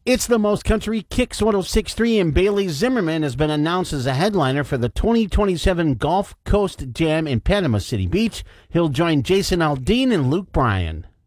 It's the Most Country. Kicks 106.3, and Bailey Zimmerman has been announced as a headliner for the 2027 Gulf Coast Jam in Panama City Beach. He'll join Jason Aldean and Luke Bryan.